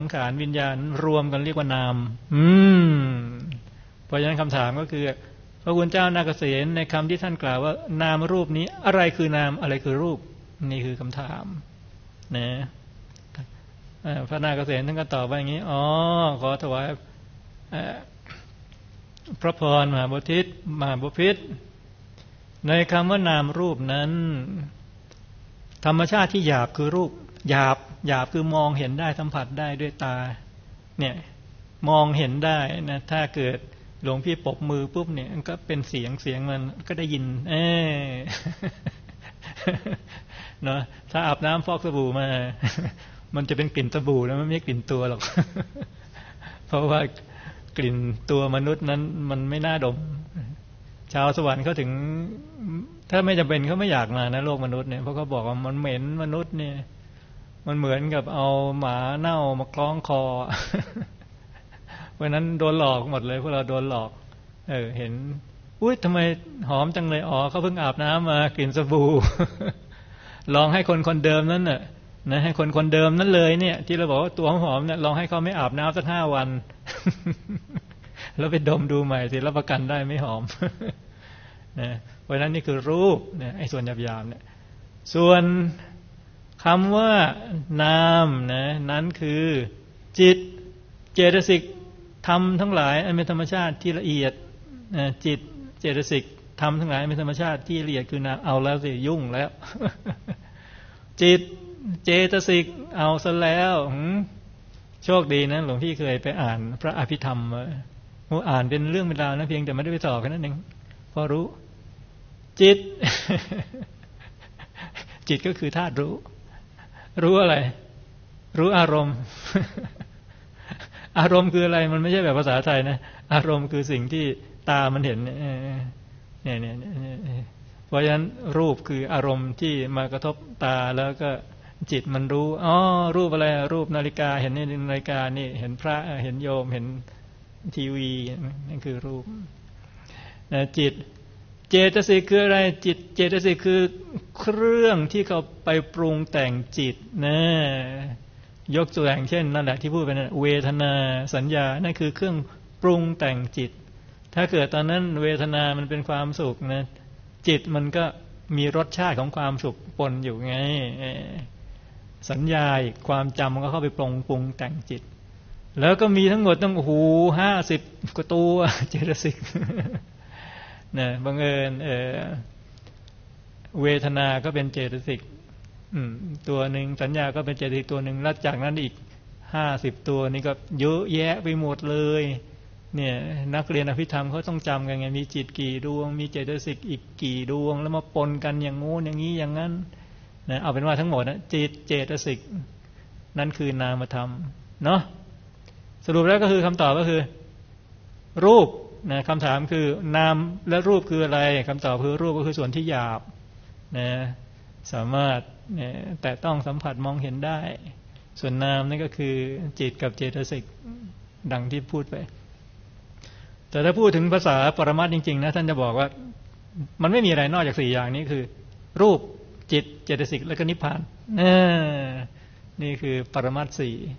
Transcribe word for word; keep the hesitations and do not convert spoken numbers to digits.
สังขารวิญญาณรวมกันเรียกว่านามอืมเพราะฉะนั้นคำถามก็คือพระคุณเจ้านาคเสนในคำที่ท่านกล่าวว่านามรูปนี้อะไรคือนามอะไรคือรูปนี่คือคำถามนะพระนาคเสนท่านก็ตอบว่าอย่างนี้อ๋อขอถวายพระพรมหาบพิตรมหาบพิตรในคำว่านามรูปนั้นธรรมชาติที่หยาบคือรูปหยาบหยาบคือมองเห็นได้สัมผัสได้ด้วยตาเนี่ยมองเห็นได้นะถ้าเกิดหลวงพี่ปบมือปุ๊บเนี่ยมันก็เป็นเสียงเสียงมันก็ได้ยินเออเนาะถ้าอาบน้ำฟอกสบู่มามันจะเป็นกลิ่นสบู่แล้วมันไม่ใช่กลิ่นตัวหรอกเพราะว่ากลิ่นตัวมนุษย์นั้นมันไม่น่าดมชาวสวรรค์เขาถึงถ้าไม่จำเป็นเขาไม่อยากมานะโลกมนุษย์เนี่ยเพราะเขาบอกว่ามันเหม็นมนุษย์เนี่ยมันเหมือนกับเอาหมาเน่ามาคล้องคอเพราะนั้นโดนหลอกหมดเลยพวกเราโดนหลอกเออเห็นอุ้ยทำไมหอมจังเลยอ๋อเขาเพิ่งอาบน้ำมากลิ่นสบู่ลองให้คนคนเดิมนั้นน่ะนะให้คนคนเดิมนั้นเลยเนี่ยที่เราบอกว่าตัวหอมเนี่ยลองให้เขาไม่อาบน้ำสักห้าวันแล้วไปดมดูใหม่สิรับประกันได้ไม่หอมนะเพราะฉะนั้นนี่คือรูปเนี่ยไอ้ส่วนหยาบๆเนี่ยส่วนคำว่านามนะนั้นคือจิตเจตสิกธรรมทั้งหลายอันเป็นธรรมชาติที่ละเอียดนะจิตเจตสิกธรรมทั้งหลายเป็นธรรมชาติที่ละเอียดคือนามเอาแล้วสิยุ่งแล้วจิตเจตสิกเอาซะแล้วโชคดีนะหลวงพี่เคยไปอ่านพระอภิธรรมมาอ่านเป็นเรื่องเป็นราวนะเพียงแต่ไม่ได้ไปสอบแค่นั้นเองพอรู้จิตจิตก็คือธาตุรู้รู้อะไรรู้อารมณ์อารมณ์คืออะไรมันไม่ใช่แบบภาษาไทยนะอารมณ์คือสิ่งที่ตามันเห็นเนี่ยเนี่ยเพราะฉะนั้นรูปคืออารมณ์ที่มากระทบตาแล้วก็จิตมันรู้อ๋อรูปอะไรรูปนาฬิกาเห็นนี่นาฬิกานี่เห็นพระเห็นโยมเห็นทีวีนั่นคือรูปนะจิตเจตสิกคืออะไรจิตเจตสิกคือเครื่องที่เขาไปปรุงแต่งจิตนะยกตัวอย่างเช่นนั่นแหละที่พูดไปนั่นเวทนาสัญญานั่นคือเครื่องปรุงแต่งจิตถ้าเกิดตอนนั้นเวทนามันเป็นความสุขนะจิตมันก็มีรสชาติของความสุขปนอยู่ไงสัญญาอีกความจำมันก็เข้าไปปรุงปรุงแต่งจิตแล้วก็มีทั้งหมดตั้งหูห้าสิบกว่าตัวเจตสิกนะบังเอิญเออเวทนาก็เป็นเจตสิกตัวหนึ่งสัญญาก็เป็นเจตสิกตัวหนึ่งแล้วจากนั้นอีกห้าสิบตัวนี่ก็เยอะแยะไปหมดเลยเนี่ยนักเรียนอภิธรรมเขาต้องจำกันไงมีจิตกี่ดวงมีเจตสิกอีกกี่ดวงแล้วมาปนกันอย่างงู้นอย่างนี้อย่างนั้นนะเอาเป็นว่าทั้งหมดนะจิตเจตสิกนั่นคือนามธรรมเนาะสรุปแล้วก็คือคำตอบก็คือรูปนะคำถามคือนามและรูปคืออะไรคำตอบคือรูปก็คือส่วนที่หยาบนะสามารถเนี่ยแต่ต้องสัมผัสมองเห็นได้ส่วนนามนั่นก็คือจิตกับเจตสิกดังที่พูดไปแต่ถ้าพูดถึงภาษาปรมัตถ์จริงๆนะท่านจะบอกว่ามันไม่มีอะไรนอกจากสี่อย่างนี้คือรูปจิตเจตสิกและก็นิพพานนี่คือปรมัตถ์สี่